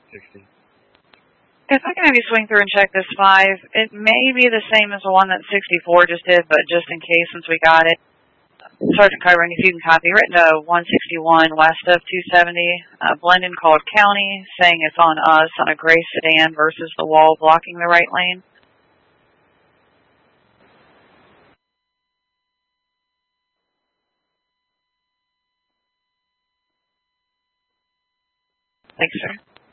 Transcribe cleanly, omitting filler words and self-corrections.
60. If I can have you swing through and check this 5, it may be the same as the one that 64 just did, but just in case since we got it. Sergeant Kybring, if you can copy, written to 161 west of 270, Blendon called county, saying it's on us on a gray sedan versus the wall blocking the right lane. Thanks, sir.